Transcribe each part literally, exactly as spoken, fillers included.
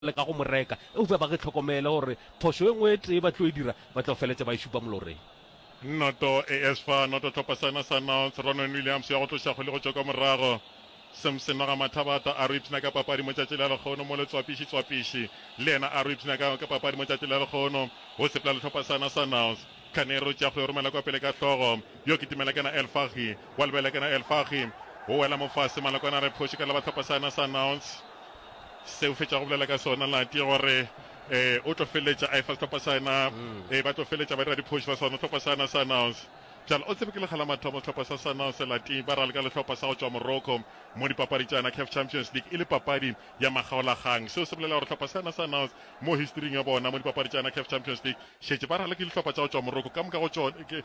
le ka go mo reka o be ba ge tlhokomela gore phoso e nngwe e tee ba tlo e dira ba tlo feletse ba e šupa moloreng. Noto A S F noto topasana sana Ronan Williams ya go tloša go le go tswa ka morago Samson ga mathabata a ripsna ka papadi mo tšatši la lekgono mo le tswapiši tswapiši le ena a ripsna ka ka papadi mo tšatši la lekgono go sepela le topasana sana Kanero tša go romela kwa pele ka hlogo yo ke timela kana El Faghi wa lebela kana El Faghi o wela mo fase malakwana re phoši ka la topasana sana se o fetša go bolela ka sona la tie gore eh o tlo feletša a fa topasana eh ba tlo feletša ba dira diphoši ba sona topasana sana jalo o tsebe ke le khala mathomo tlhopha sa sana se lati ba ra le ka le tlhopha sa go tswa Morocco mo di papadi tsana C A F Champions League ile papadi ya magaolagang seo se bolela gore tlhopha sana sana mo history ya bona mo di papadi tsana C A F Champions League shetse ba ra le ke le tlhopha tsa go tswa Morocco ka moka go tswa ke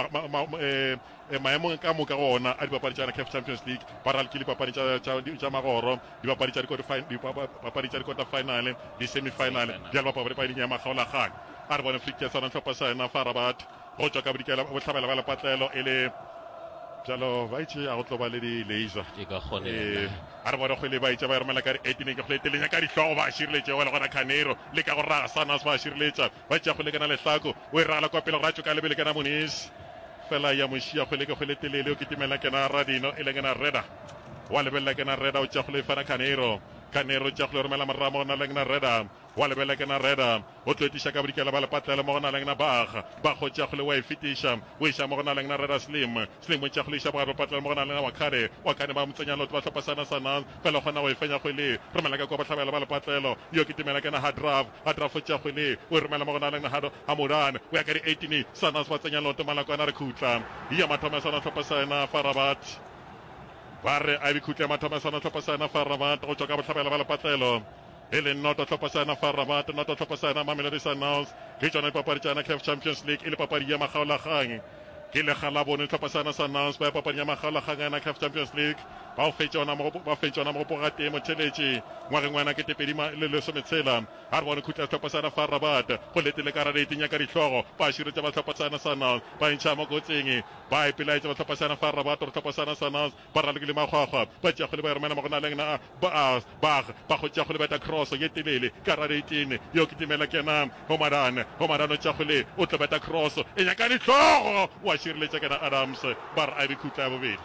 eh maemo ka moka go ona a di papadi tsana C A F Champions League ba ra le ke le papadi tsa tsa magoro di papadi tsa di quarter final di papadi tsa di quarter final di semi final jalo ba papadi ya magaolagang a re bona friki tsana tlhopha sana Farabat go tswa ka bodikela bo tlhabela ba le patlelo ele jalo ba itse a go tloba le di laser e ka gone eh a re bona go le ba itse ba romela ka di eighteen ke go letelenya ka di hlogo ba shireletse go le gona Kanero le ka go raga sana ba shireletsa ba tša go le kana le hlako o e rala kwa pele go ratšo ka lebele kana Monis fela ya mošia go le ke go letelele o ke timela kana Radino ele kana Reda wa lebella kana Reda o tša go le fana Kanero Kanero tša go le romela maramo na le kana Reda wa lebella kana Reda o tlotiša ka bodikela ba le patlela mo gona le kana Baga ba go tša go le wa e fetiša o iša mo gona le kana Reda Slim Slim o tša go le iša ba patlela mo gona le kana Wakare Wakare ba motsenya lot ba tlhopa sana sana fela gona wa e fenya go le romela ka go ba tlhabela ba le patlelo yo ke timela kana Hadraf Hadraf o tša go le o romela mo gona le kana Hado Hamuran o ya ka di eighteen sana ba tsenya lot malakwana re khutla ya mathoma sana tlhopa sana Farabat ba re a dikhutla mathoma sana tlhopa sana Farabat go tswa ka botlhabela ba le patlelo ele noto tlhopasana Farabat noto tlhopasana Mamelodi Sundowns ke tsona papadi tsana C A F Champions League ile papadi ya magaolagang ke le gala bone tlhopasana Sundowns ba papadi ya magaolagang na C A F Champions League ba o fetšona mo ba fetšona mo go gate mo tšheletše ngwa ngwana ke tepedi le le sometshela ha re bone khutla tlhopasana Farabat go letele ka rate nya ka dihlogo ba shiretse ba tlhopasana Sundowns ba ntšha mo gotseng ba ipelaetsa ba tlhopasana Farabat re tlhopasana Sundowns ba ra le ke le magwagwa ba tša go le ba romela mo gona le nna ba ba ba go tša go le beta cross ye telele ka rate yo ke timela kena Homadan Homadan o tša go le o tlo beta cross e nya ka dihlogo wa shireletša kana Adams ba re a di khutla bobedi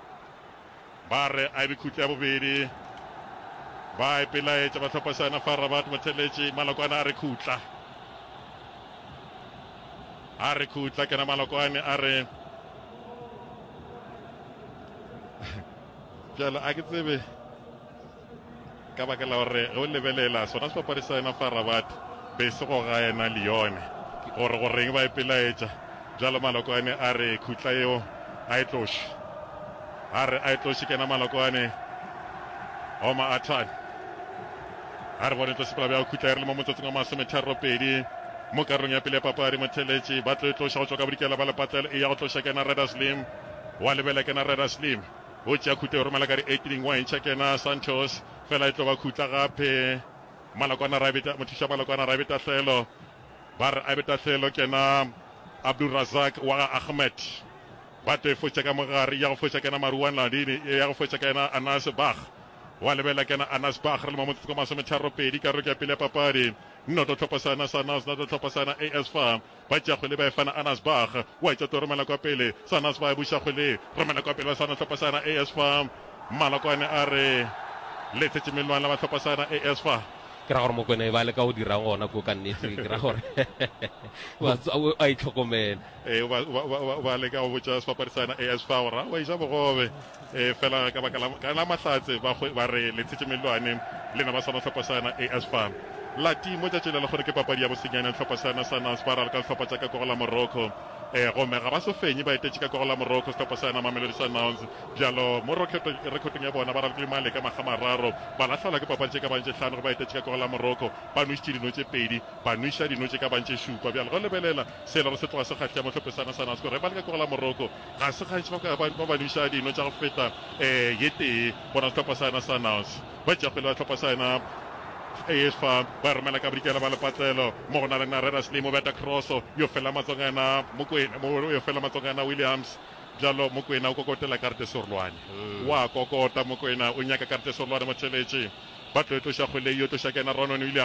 ba re a di khutla bobedi ba ipelaetsa ba tlhopasana Farabat mo tšheletše malakwana a re khutla a re khutla kana malakwane a re jalo a ke tsebe ka baka la gore go lebelela sona sepapadi sa ena Farabat be se go ga ena Leone gore go reng ba ipelaetsa jalo malakwane a re khutla eo a e tloše a re a e tloše kena malakwane Oma Atan a re bone tlo sepela bja khutla re le mo motsotsong wa masometharo pedi mo karolong ya pele ya papadi mo tšheletše ba tlo tloša go tswa ka bodikela ba le patlelo e ya go tloša kena Reda Slim wa lebela kena Reda Slim o tšea khutla e romela ka di eighteen wa intšha kena Santos fela e tlo ba khutla gape malakwana rabita mothuša malakwana rabita tlelo ba re a beta tlelo kena Abdul Razak wa Ahmed ba tlo e fotša ka mogare ya go fotša kena Marouane Landini ya go fotša kena Anas Bach wa lebela kena Anas Bach re le mo motsotsong wa masometharo pedi ka roke ya pele ya papadi noto tlhopasana Sundowns noto tlhopasana A S F ba tša go le ba e fana Anas Bach wa itša to romela kwa pele Sundowns ba e buša go le romela kwa pele ba sana tlhopasana A S F malakwane a re letšetše melwana la ba tlhopasana A S F ke ra gore Mokwena ba le ka go dirang gona ko ka nnete ke ra gore a itlhokomele eh ba le ka go botša sepapadi sana A S F gore wa iša bogobe eh fela ka baka la mahlatse ba ba re letšetše melwane lena ba sana tlhopasana A S F lati mo tšatši le gore ke papadi ya bosenyane tlhopasana sana spara ka tlhopha tša ka go la Morocco eh go me ga ba so fenye ba etetše ka go la Morocco tlhopasana Mamelodi Sundowns jalo mo recording ya bona ba ra le male ka magamararo ba latlhala ke papadi ka bantše hlano ba etetše ka go la Morocco ba nušitše dino tše pedi ba nuša dino tše ka bantše šupa bjalo go lebelela selo re se tloga se kgatlha mo tlhopasana sana gore ba le ka go la Morocco ga se gantši ba ba nuša dino tša go feta eh ye tee bona tlhopasana Sundowns ba tša go le tlhopasana A S F ba romela ka bodikela ba le patlelo mo go na le na Reda Slim o beta crosso yo fela matsongana Mokwena mo yo fela matsongana Williams jalo Mokwena o kokotela karte sorlwane wa kokota Mokwena o nyaka karte sorlwane mo tšheletše ba tlo tloša kgwele yo tloša kena Ronwen Williams